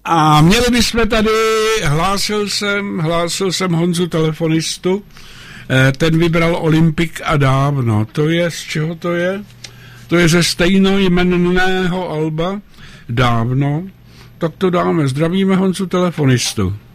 A měli bychom tady, hlásil jsem Honzu telefonistu, ten vybral Olympik a dávno. To je, z čeho to je? To je ze stejnojmenného alba Dávno. Tak to dáme. Zdravíme Honzu telefonistu.